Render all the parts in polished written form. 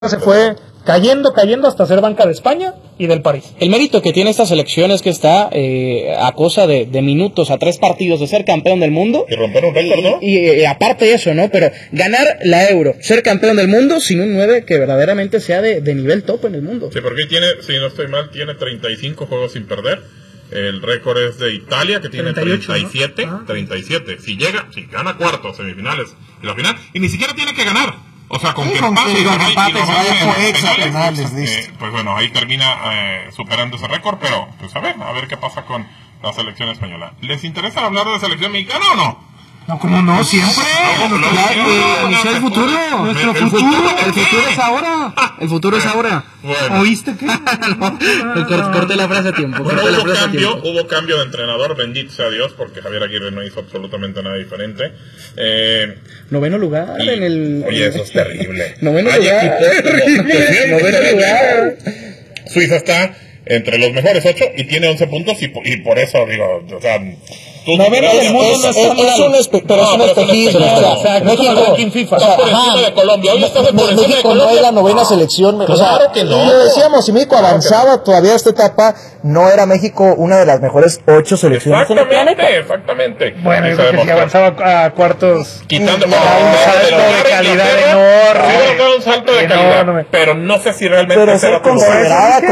se fue cayendo hasta ser banca de España y del París. El mérito que tiene esta selección es que está a cosa de minutos, a 3 partidos de ser campeón del mundo. Y romper un récord, ¿no? Y aparte de eso, ¿no? Pero ganar la Euro, ser campeón del mundo sin un 9 que verdaderamente sea de nivel top en el mundo. Sí, porque tiene, si no estoy mal, tiene 35 juegos sin perder. El récord es de Italia, que tiene 37, ¿no? 37. Si gana cuartos, semifinales y la final, y ni siquiera tiene que ganar. O sea, con que pues bueno, ahí termina superando ese récord, pero pues a ver qué pasa con la selección española. ¿Les interesa hablar de selección mexicana o no? No, como no, siempre. El futuro. Nuestro futuro. El futuro es ahora. El futuro es ahora. Bueno. ¿Oíste qué? Corté la frase a tiempo. Bueno, hubo cambio de entrenador, bendito sea Dios, porque Javier Aguirre no hizo absolutamente nada diferente. Noveno lugar en el... Oye, eso es terrible. Noveno lugar. Noveno lugar. Suiza está entre los mejores 8 y tiene 11 puntos y por eso digo, o sea... Noveno del mundo no está mal. Pero es un espejismo. O sea, México, FIFA. Está por encima de Colombia. Hoy está por encima de México no es la novena selección. Claro que no. Lo decíamos, si México avanzaba todavía esta etapa, no era México una de las mejores 8 selecciones en el planeta. Exactamente. Bueno, yo creo que si avanzaba a cuartos, quitando un salto de calidad enorme. Un salto de calidad, pero no sé si realmente pero ser considerada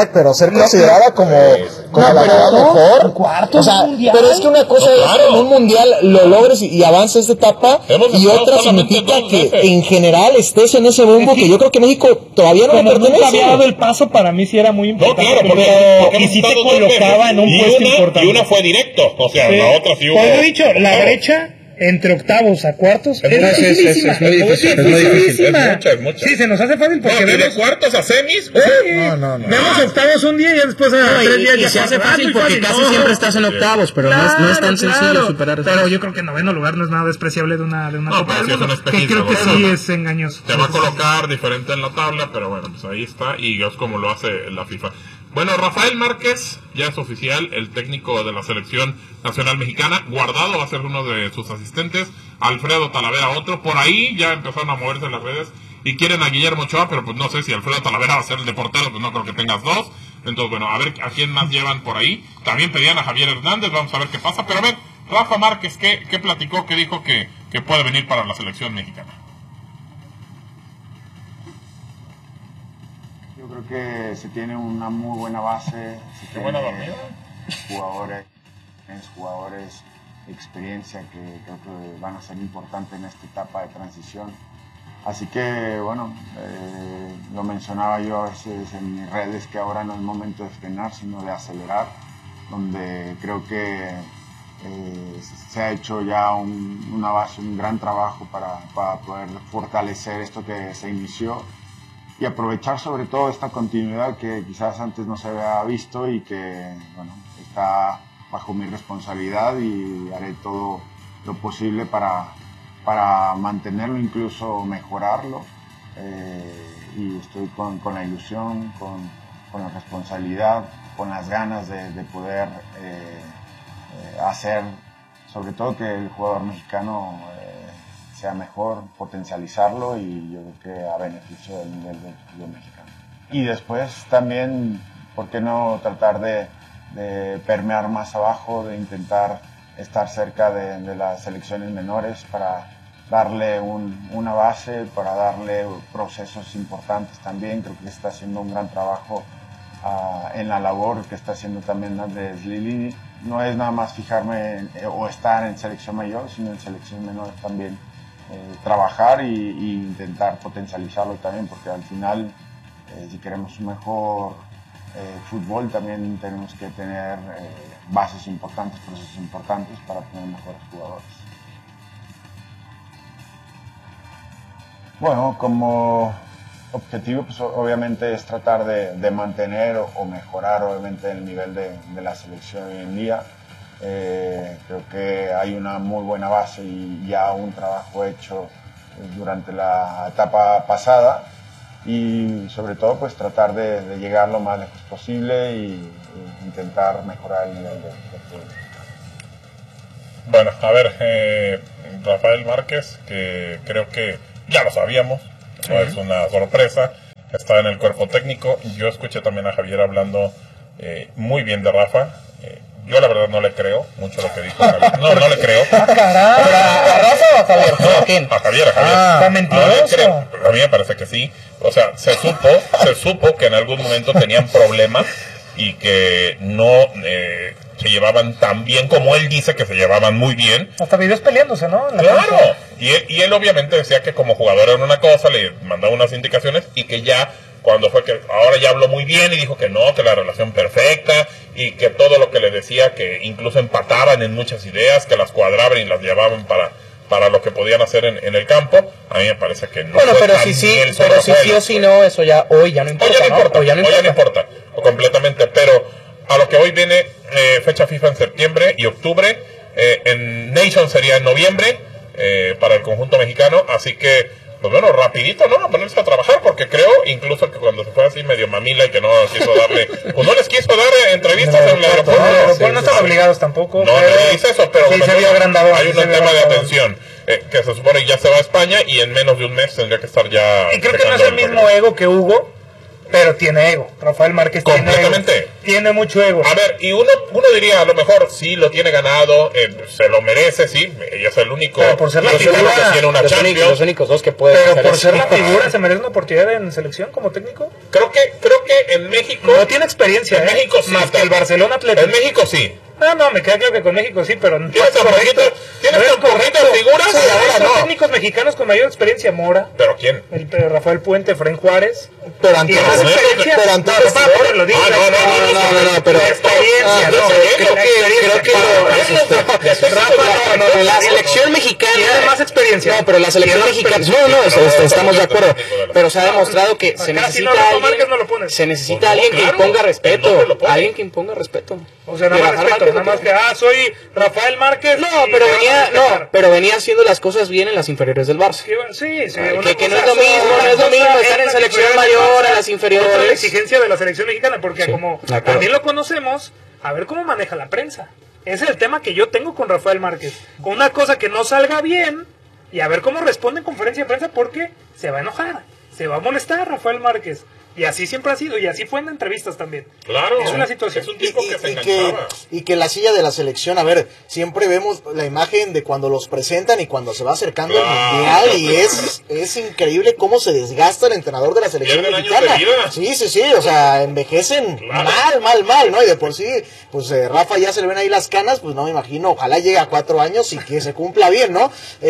como la mejor cuartos, o sea, pero es que una cosa es que en un mundial lo logres y avances esta etapa, y otra significa que en general estés en ese rumbo que yo creo que México todavía no le pertenece. Nunca había dado el paso, para mí sí era muy importante. No, claro, porque y sí te colocaba en un puesto importante. Y una fue directo, o sea, la otra sí hubo. Como he dicho, la brecha entre octavos a cuartos es dificilísima. Es muy difícil. Es mucha. Sí, se nos hace fácil porque y de vemos cuartos a semis. No. Vemos octavos un día y después a 3 días ya se hace fácil porque casi siempre estás en octavos, pero no es tan sencillo superar eso. Pero yo creo que noveno lugar no es nada despreciable de una Copa del Mundo, que creo que sí es engañoso. Te va a colocar diferente en la tabla, pero bueno, pues ahí está, y es como lo hace la FIFA. Bueno, Rafael Márquez ya es oficial, el técnico de la selección nacional mexicana. Guardado va a ser uno de sus asistentes, Alfredo Talavera otro. Por ahí ya empezaron a moverse en las redes y quieren a Guillermo Ochoa, pero pues no sé si Alfredo Talavera va a ser el de portero, pues no creo que tengas dos. Entonces, bueno, a ver a quién más llevan por ahí. También pedían a Javier Hernández, vamos a ver qué pasa. Pero a ver, Rafa Márquez, ¿qué platicó, qué dijo que puede venir para la selección mexicana? Yo creo que se tiene una muy buena base, se tiene jugadores experiencia que creo que van a ser importantes en esta etapa de transición. Así que bueno, lo mencionaba yo a veces en mis redes, que ahora no es momento de frenar sino de acelerar, donde creo que se ha hecho ya una base, un gran trabajo para poder fortalecer esto que se inició y aprovechar sobre todo esta continuidad que quizás antes no se había visto y que bueno, está bajo mi responsabilidad, y haré todo lo posible para mantenerlo, incluso mejorarlo, y estoy con la ilusión, con la responsabilidad, con las ganas de poder hacer sobre todo que el jugador mexicano sea mejor, potencializarlo, y yo creo que a beneficio del fútbol mexicano. Y después también, ¿por qué no tratar de permear más abajo, de intentar estar cerca de las selecciones menores para darle una base, para darle procesos importantes también? Creo que está haciendo un gran trabajo en la labor que está haciendo también Andrés Lilini. No es nada más fijarme o estar en selección mayor, sino en selección menor también. Trabajar y intentar potencializarlo también, porque al final si queremos un mejor fútbol también tenemos que tener bases importantes, procesos importantes para tener mejores jugadores. Bueno, como objetivo pues obviamente es tratar de mantener o mejorar obviamente el nivel de la selección hoy en día. Creo que hay una muy buena base y ya un trabajo hecho durante la etapa pasada, y sobre todo pues tratar de llegar lo más lejos posible y intentar mejorar el nivel de juego. Bueno, a ver, Rafael Márquez, que creo que ya lo sabíamos, no es una sorpresa, está en el cuerpo técnico. Yo escuché también a Javier hablando muy bien de Rafa. Yo la verdad no le creo mucho lo que dijo Javier. No le creo. ¿A Rafa o a Javier? ¿A quién? A Javier. ¿Está mentiroso? A mí me parece que sí. O sea, se supo que en algún momento tenían problemas y que no se llevaban tan bien como él dice que se llevaban muy bien. Hasta videos peleándose, ¿no? Claro. Y él obviamente decía que como jugador era una cosa, le mandaba unas indicaciones y que ya cuando fue que ahora ya habló muy bien y dijo que no, que la relación perfecta y que todo lo que le decía, que incluso empataban en muchas ideas, que las cuadraban y las llevaban para lo que podían hacer en el campo. A mí me parece que no. Bueno, pero si sí o si no, eso ya hoy ya no importa. Hoy ya no importa, completamente. Pero a lo que hoy viene, fecha FIFA en septiembre y octubre, en Nation sería en noviembre para el conjunto mexicano, así que pues bueno, rapidito, ¿no? A ponerse a trabajar, porque creo incluso que cuando se fue así medio mamila y que no quiso darle, pues no les quiso dar entrevistas en el aeropuerto. No están obligados tampoco. No dice eso, pero sí, se vio agrandado. Hay un tema de atención, que se supone que ya se va a España y en menos de un mes tendría que estar ya. Y creo que no es el mismo ego que Hugo, pero tiene ego. Rafael Márquez tiene mucho ego. A ver, y uno diría, a lo mejor sí lo tiene ganado, se lo merece, sí, ella es el único. Pero por ser la figura, que tiene una Champions. Los únicos dos que pueden. Pero por ser la figura, ¿se merece una oportunidad en selección como técnico? Creo que en México no tiene experiencia. En México sí. Más que el Barcelona Atlético. En México sí. No, me queda claro que con México sí, pero ¿Tienes tan poquitas figuras? Sí, ahora los técnicos mexicanos con mayor experiencia, Mora. ¿Pero quién? El Rafael Puente, Efraín Juárez. Pero ante la selección mexicana tiene más experiencia. No, pero la selección mexicana estamos de acuerdo, pero se ha demostrado que se necesita alguien que imponga respeto, o sea, nada más que soy Rafael Márquez. Pero venía haciendo las cosas bien en las inferiores del Barça. Sí, que no es lo mismo estar en selección mayor a las inferiores. La exigencia de la selección mexicana, porque como también lo conocemos, a ver cómo maneja la prensa. Ese es el tema que yo tengo con Rafael Márquez. Con una cosa que no salga bien, y a ver cómo responde en conferencia de prensa, porque se va a enojar, se va a molestar Rafael Márquez. Y así siempre ha sido, y así fue en entrevistas también. Claro. Es una situación. Es un tipo que se enganchaba. Y que la silla de la selección, a ver, siempre vemos la imagen de cuando los presentan y cuando se va acercando el Mundial, y es increíble cómo se desgasta el entrenador de la selección mexicana. Sí, o sea, envejecen mal, ¿no? Y de por sí, pues Rafa ya se le ven ahí las canas, pues no me imagino, ojalá llegue a 4 años y que se cumpla bien, ¿no?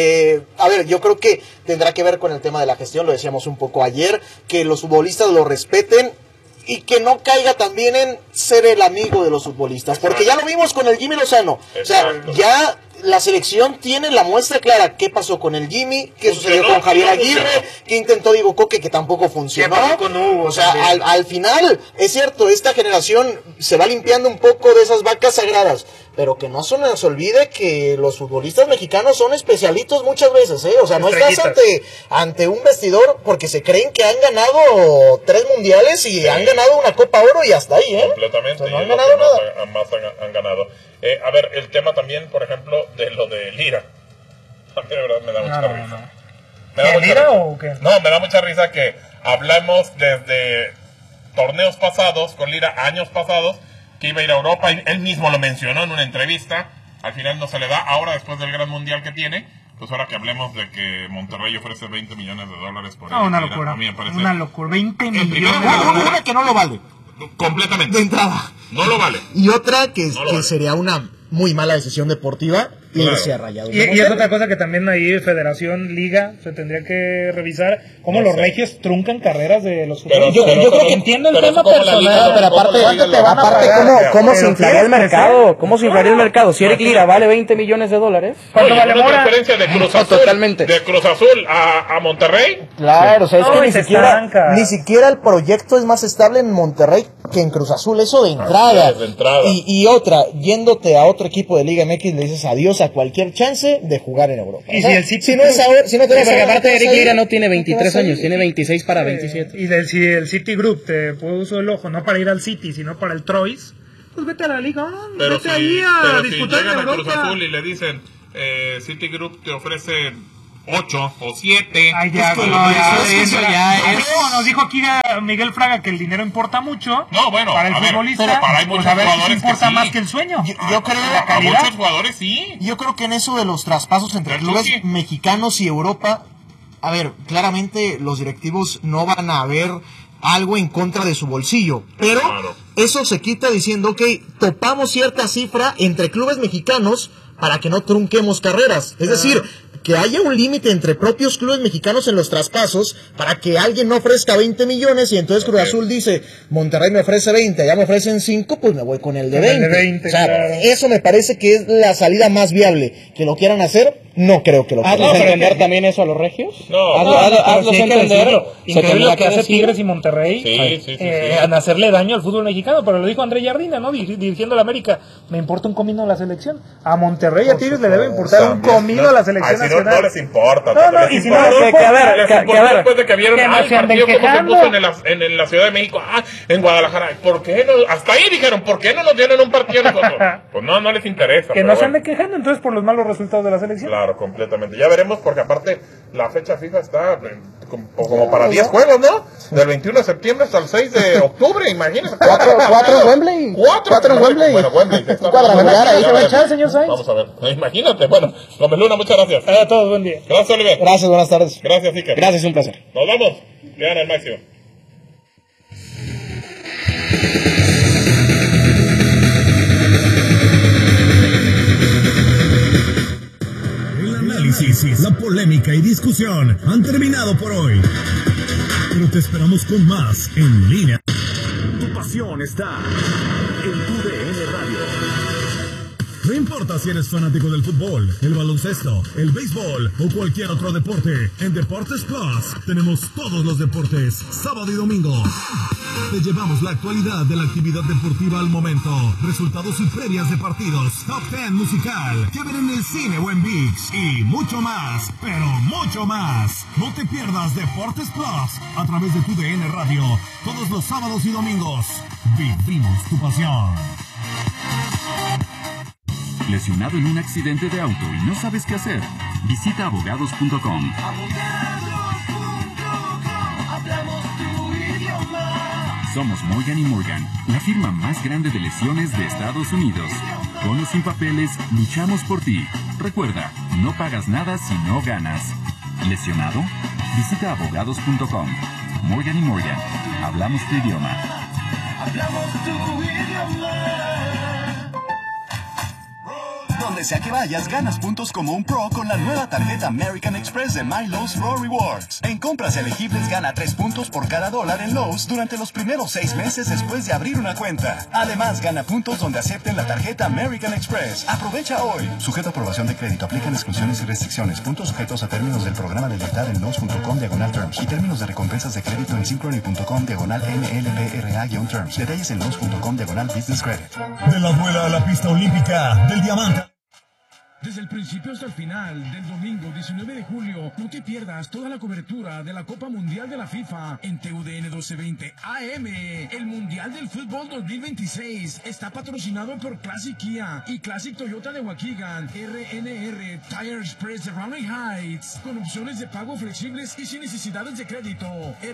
A ver, yo creo que tendrá que ver con el tema de la gestión, lo decíamos un poco ayer, que los futbolistas lo respeten y que no caiga también en ser el amigo de los futbolistas, porque ya lo vimos con el Jimmy Lozano. O sea, ya la selección tiene la muestra clara. ¿Qué pasó con el Jimmy? ¿Qué sucedió con Javier Aguirre? ¿Qué intentó Diego Coque, que tampoco funcionó? ¿Qué pasó con Hugo? O sea, al final, es cierto, esta generación se va limpiando un poco de esas vacas sagradas, pero que no se nos olvide que los futbolistas mexicanos son especialitos muchas veces, ¿eh? O sea, no estás ante un vestidor porque se creen que han ganado 3 mundiales y han ganado una Copa Oro y hasta ahí, ¿eh? Completamente. O sea, no han ganado nada. Más han ganado. A ver, el tema también, por ejemplo, de lo de Lira. A mí de verdad me da mucha risa. ¿Me da Lira o qué? No, me da mucha risa que hablamos desde torneos pasados con Lira, años pasados, que iba a ir a Europa, y él mismo lo mencionó en una entrevista. Al final no se le da. Ahora, después del gran mundial que tiene, pues ahora que hablemos de que Monterrey ofrece $20 millones por él. Una locura. A mí me parece una locura. 20 millones. Una que no lo vale. Completamente. De entrada. No lo vale. Y otra que sería una muy mala decisión deportiva, irse a Rayados. Y es otra cosa que también ahí Federación, Liga, se tendría que revisar cómo los regios truncan carreras de los jugadores. Yo creo que entiendo el tema personal, pero aparte cómo se inflaría el mercado, si Eric Lira vale $20 millones. ¿Cuánto vale Mora? Transferencia de Cruz Azul, totalmente. De Cruz Azul a Monterrey. Claro, o sea, es que ni siquiera el proyecto es más estable en Monterrey que en Cruz Azul, eso de entrada. Y otra, yéndote a otro equipo de Liga MX, le dices adiós a cualquier chance de jugar en Europa. Y si no porque aparte Eric Lira no tiene 23 años, tiene 26 para 27. Y si el City Group te puso el ojo, no para ir al City, sino para el Troyes, pues vete a la Liga, vete ahí a disputar en Europa. Si llegan a Cruz Azul y le dicen, City Group te ofrece 8 o 7. Ay, ya, nos dijo aquí Miguel Fraga que el dinero importa mucho. No, bueno, para el futbolista. Para hay muchos jugadores que importa sí. más que el sueño. Yo creo la calidad. A muchos jugadores sí. Yo creo que en eso de los traspasos entre clubes mexicanos y Europa, a ver, claramente los directivos no van a ver algo en contra de su bolsillo, pero eso se quita diciendo, ok, topamos cierta cifra entre clubes mexicanos para que no trunquemos carreras, es decir, que haya un límite entre propios clubes mexicanos en los traspasos para que alguien no ofrezca 20 millones y entonces Cruz Azul dice, Monterrey me ofrece 20, allá me ofrecen 5, pues me voy con el de 20. O sea, claro. Eso me parece que es la salida más viable. Que lo quieran hacer, no creo que lo quieran. ¿Hazlos entender también eso a los regios? No. Hazlos entender. Increíble lo que hace Tigres y Monterrey sí. en hacerle daño al fútbol mexicano, pero lo dijo André Jardina, ¿no? Dirigiendo a la América, me importa un comino a la selección. A Monterrey y a Tigres le debe importar un comino a la selección nacional. No les importa. No, y si no, después de que vieron el partido como se puso en la Ciudad de México, en Guadalajara, ¿por qué no? Hasta ahí dijeron, ¿por qué no nos dieron un partido nosotros? Pues no les interesa. Que no se ande quejando entonces por los malos resultados de la selección. Claro, completamente. Ya veremos, porque aparte la fecha FIFA está como para 10 juegos, ¿no? Del 21 de septiembre hasta el 6 de octubre, imagínense. 4 en Wembley. 4 en Wembley. Bueno, Wembley. Cuadrangular ahí se va a echar, señor Sainz. Vamos a ver. Imagínate. Bueno, Gómez Luna, muchas gracias. A todos, buen día. Gracias, Oliver. Gracias, buenas tardes. Gracias, Iker. Gracias, un placer. Nos vamos. Quedan al máximo. El análisis, la polémica y discusión han terminado por hoy. Pero te esperamos con más en línea. Tu pasión está en TUDN Radio. No importa si eres fanático del fútbol, el baloncesto, el béisbol o cualquier otro deporte, en Deportes Plus tenemos todos los deportes, sábado y domingo. Te llevamos la actualidad de la actividad deportiva al momento, resultados y previas de partidos, top 10 musical, que ver en el cine o en ViX y mucho más, pero mucho más. No te pierdas Deportes Plus a través de TUDN Radio, todos los sábados y domingos. Vivimos tu pasión. ¿Lesionado en un accidente de auto y no sabes qué hacer? Visita abogados.com. Somos Morgan & Morgan, la firma más grande de lesiones de Estados Unidos. Con o sin papeles, luchamos por ti. Recuerda, no pagas nada si no ganas. ¿Lesionado? Visita abogados.com. Morgan & Morgan, hablamos tu idioma. Hablamos tu idioma. Donde sea que vayas, ganas puntos como un pro con la nueva tarjeta American Express de My Lowe's Pro Rewards. En compras elegibles gana 3 puntos por cada $1 en Lowe's durante los primeros 6 meses después de abrir una cuenta. Además, gana puntos donde acepten la tarjeta American Express. Aprovecha hoy. Sujeto a aprobación de crédito. Aplican exclusiones y restricciones. Puntos sujetos a términos del programa de lealtad en Lowe's.com/terms y términos de recompensas de crédito en Synchrony.com/MLPRA-terms. Detalles en Lowe's.com/business credit. De la vuela a la pista olímpica del diamante. Desde el principio hasta el final del domingo 19 de julio, no te pierdas toda la cobertura de la Copa Mundial de la FIFA en TUDN 1220 AM. El Mundial del Fútbol 2026 está patrocinado por Classic Kia y Classic Toyota de Waukegan, RNR Tire Express de Raleigh Heights, con opciones de pago flexibles y sin necesidades de crédito.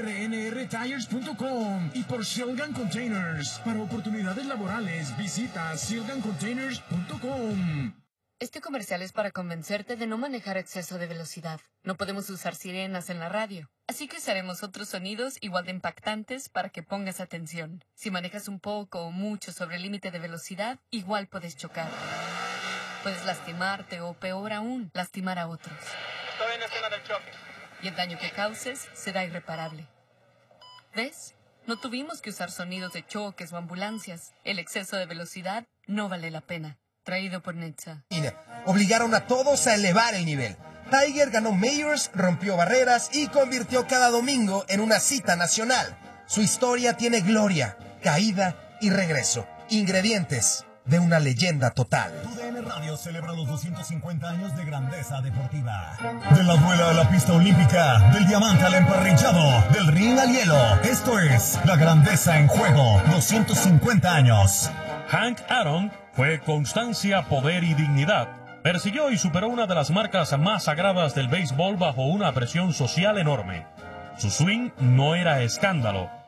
RNRTires.com y por Silgan Containers. Para oportunidades laborales, visita silgancontainers.com. Este comercial es para convencerte de no manejar exceso de velocidad. No podemos usar sirenas en la radio, así que usaremos otros sonidos igual de impactantes para que pongas atención. Si manejas un poco o mucho sobre el límite de velocidad, igual puedes chocar. Puedes lastimarte o, peor aún, lastimar a otros. Estoy en la escena del choque. Y el daño que causes será irreparable. ¿Ves? No tuvimos que usar sonidos de choques o ambulancias. El exceso de velocidad no vale la pena. Traído por Netza. Obligaron a todos a elevar el nivel. Tiger ganó Majors, rompió barreras y convirtió cada domingo en una cita nacional. Su historia tiene gloria, caída y regreso. Ingredientes de una leyenda total. TUDN Radio celebra los 250 años de grandeza deportiva. De la vuela a la pista olímpica, del diamante al emparrillado, del ring al hielo. Esto es la grandeza en juego. 250 años. Hank Aaron fue constancia, poder y dignidad. persiguió y superó una de las marcas más sagradas del béisbol bajo una presión social enorme. Su swing no era escándalo,